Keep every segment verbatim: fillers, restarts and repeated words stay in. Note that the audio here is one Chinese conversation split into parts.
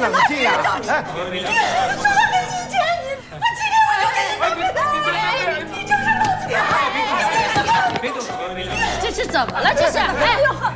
冷静呀！哎， 你说话跟以前，你我今天我就跟你闹别的，你就是老铁。 这是怎么了？这是哎呦呵，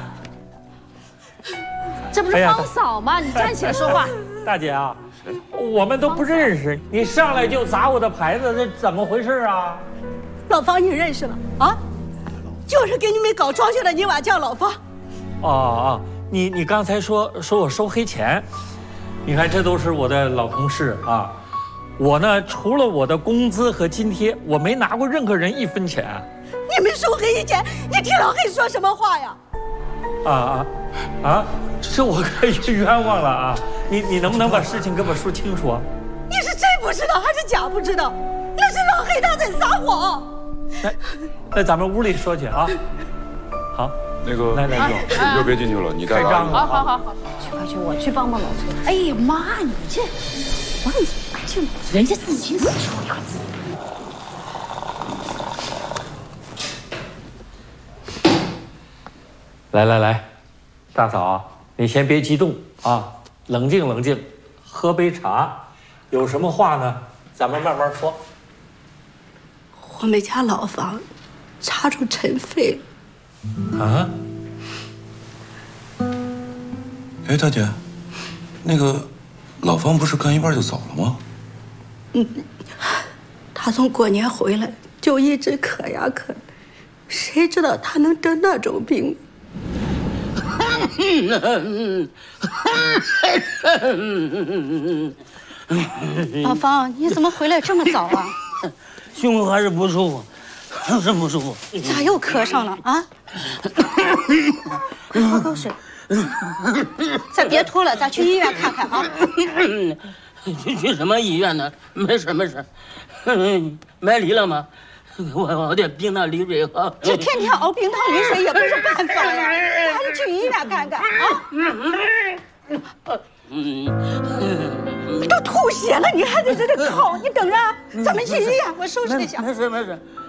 这不是方嫂吗？你站起来说话。 大姐啊，我们都不认识，你上来就砸我的牌子，这怎么回事啊？ 老方你认识了啊？就是给你们搞装修的泥瓦匠老方。 哦哦，你你刚才说说我收黑钱，你看这都是我的老同事啊。我呢，除了我的工资和津贴，我没拿过任何人一分钱。 你们收黑钱，你听老黑说什么话呀？ 啊啊啊！这我可冤枉了啊！你你能不能把事情跟我说清楚啊？ 你是真不知道还是假不知道？那是老黑他在撒谎。 那那咱们屋里说去啊。好， 那个来来你就别进去了，你带个。 好好好好好，去快去，我去帮帮老崔。哎呀妈，你这，我说你这人家自己说一个字。 来来来，大嫂，你先别激动啊，冷静冷静，喝杯茶，有什么话呢，咱们慢慢说。 我们家老房查出尘肺了。啊？ 哎，大姐，那个老方不是干一半就走了吗？ 嗯，他从过年回来就一直咳呀咳，谁知道他能得那种病？ 老方，你怎么回来这么早啊？ 胸口还是不舒服，还是不舒服。 咋又咳上了啊？喝口水。咱别拖了，咱去医院看看啊。 去去什么医院呢？没事没事。买梨了吗？我熬点冰糖梨水喝。 这天天熬冰糖梨水也不是办法呀，还是去医院看看啊。 嗯， 都吐血了，你还在这里靠？你等着，咱们去医院，我收拾一下。 没事没事，